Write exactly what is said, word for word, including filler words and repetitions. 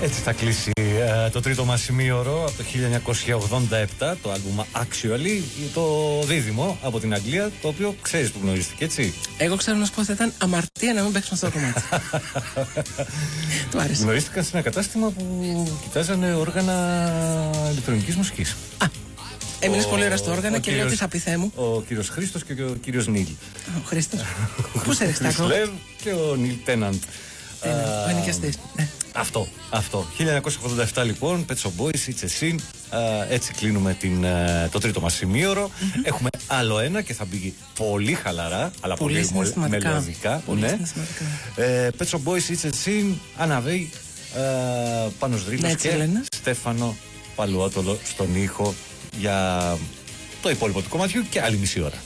Έτσι θα κλείσει ε, το τρίτο μας ημίωρο από το χίλια εννιακόσια ογδόντα επτά, το άλμπουμ Actually, το δίδυμο από την Αγγλία, το οποίο ξέρεις που γνωρίστηκε, έτσι. Εγώ ξέρω να σου πω ότι θα ήταν αμαρτία να μην παίξουμε αυτό το κομμάτι. Του άρεσε. Γνωρίστηκαν σε ένα κατάστημα που κοιτάζανε όργανα ηλεκτρονικής μουσικής. Α, έμεινες πολύ ώρα στο όργανα και λέω τι θα πει Θεέ μου. Ο κύριος Χρήστος και ο κύριος Νίλ. Ο Χρήστος. Πού σε ρεχτάκο. Και ο Νίλ Τέναντ. Ο ενοικιαστής. Αυτό, αυτό. χίλια εννιακόσια ογδόντα επτά λοιπόν, Pet Shop Boys, It's a Sin. Έτσι κλείνουμε την, το τρίτο μας ημίωρο. Mm-hmm. Έχουμε άλλο ένα και θα μπει πολύ χαλαρά, αλλά πολύ, πολύ μελωδικά. Πολύ ναι. ε, Pet Shop Boys, It's a Sin, Αναβέη, Πάνος Δρύλος και λένε. Στέφανο Παλουότολο στον ήχο για το υπόλοιπο του κομματιού και άλλη μισή ώρα.